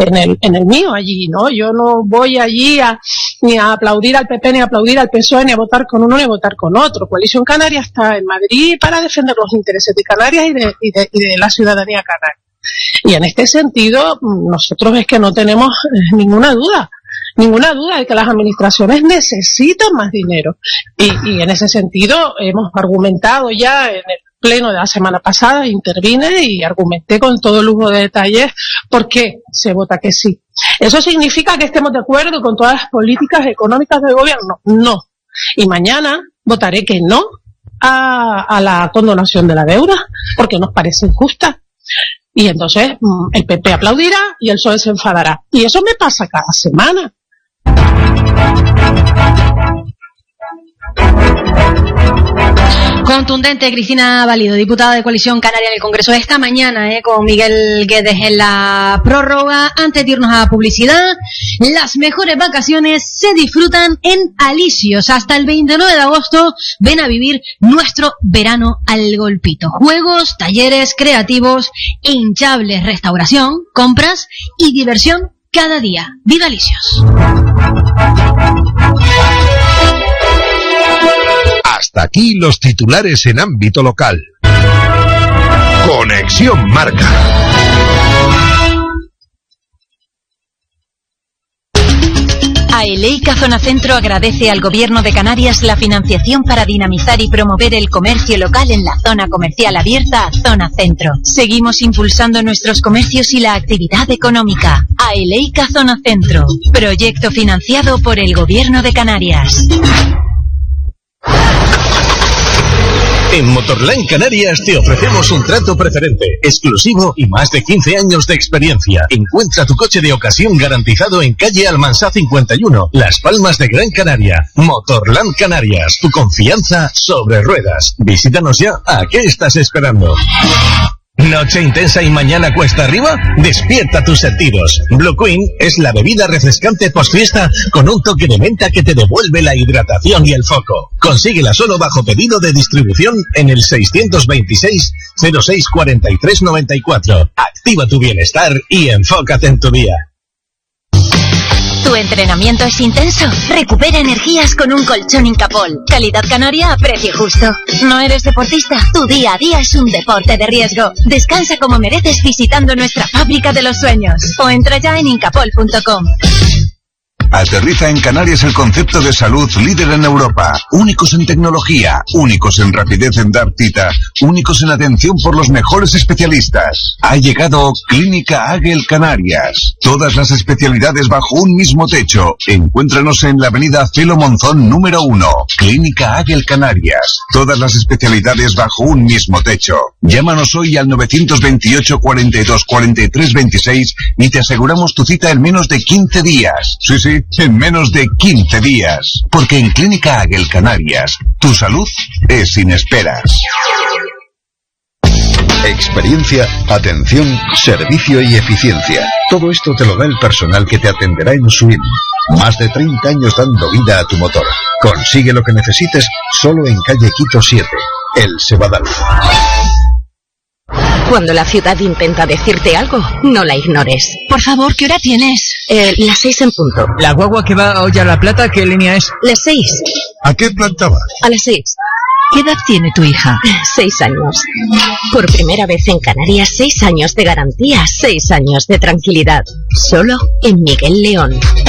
en el mío allí, ¿no? Yo no voy allí ni a aplaudir al PP, ni a aplaudir al PSOE, ni a votar con uno, ni a votar con otro. Coalición Canaria está en Madrid para defender los intereses de Canarias y de la ciudadanía canaria. Y en este sentido, nosotros es que no tenemos ninguna duda de que las administraciones necesitan más dinero. Y en ese sentido hemos argumentado ya en el pleno de la semana pasada, intervine y argumenté con todo lujo de detalles por qué se vota que sí. ¿Eso significa que estemos de acuerdo con todas las políticas económicas del gobierno? No. Y mañana votaré que no a la condonación de la deuda, porque nos parece injusta. Y entonces el PP aplaudirá y el PSOE se enfadará. Y eso me pasa cada semana. Contundente Cristina Valido, diputada de Coalición Canaria en el Congreso esta mañana, con Miguel Guedes en la prórroga. Antes de irnos a publicidad, las mejores vacaciones se disfrutan en Alicios. Hasta el 29 de agosto ven a vivir nuestro verano al golpito. Juegos, talleres creativos, hinchables, restauración, compras y diversión cada día. ¡Viva Alicios! Hasta aquí los titulares en ámbito local. Conexión Marca. Aeleica Zona Centro agradece al Gobierno de Canarias la financiación para dinamizar y promover el comercio local en la zona comercial abierta Zona Centro. Seguimos impulsando nuestros comercios y la actividad económica. Aeleica Zona Centro, proyecto financiado por el Gobierno de Canarias. En Motorland Canarias te ofrecemos un trato preferente, exclusivo y más de 15 años de experiencia. Encuentra tu coche de ocasión garantizado en calle Almansá 51, Las Palmas de Gran Canaria. Motorland Canarias, tu confianza sobre ruedas. Visítanos ya. ¿A qué estás esperando? ¿Noche intensa y mañana cuesta arriba? Despierta tus sentidos. Blue Queen es la bebida refrescante postfiesta con un toque de menta que te devuelve la hidratación y el foco. Consíguela solo bajo pedido de distribución en el 626 06 43 94. Activa tu bienestar y enfócate en tu día. ¿Tu entrenamiento es intenso? Recupera energías con un colchón Incapol. Calidad canaria a precio justo. ¿No eres deportista? Tu día a día es un deporte de riesgo. Descansa como mereces visitando nuestra fábrica de los sueños. O entra ya en incapol.com. Aterriza en Canarias el concepto de salud líder en Europa. Únicos en tecnología, únicos en rapidez en dar cita, únicos en atención por los mejores especialistas. Ha llegado Clínica Águel Canarias. Todas las especialidades bajo un mismo techo. Encuéntranos en la avenida Celo Monzón número 1. Clínica Águel Canarias. Todas las especialidades bajo un mismo techo. Llámanos hoy al 928 42 43 26 y te aseguramos tu cita en menos de 15 días. Sí, en menos de 15 días. Porque en Clínica Águel Canarias, tu salud es sin esperas. Experiencia, atención, servicio y eficiencia. Todo esto te lo da el personal que te atenderá en Swim. Más de 30 años dando vida a tu motor. Consigue lo que necesites solo en calle Quito 7, El Cebadal. Cuando la ciudad intenta decirte algo, no la ignores. Por favor, ¿qué hora tienes? Las 6 en punto. La guagua que va hoy a La Plata, ¿qué línea es? Las 6. ¿A qué planta va? A las 6. ¿Qué edad tiene tu hija? 6 años. Por primera vez en Canarias, 6 años de garantía, 6 años de tranquilidad. Solo en Miguel León.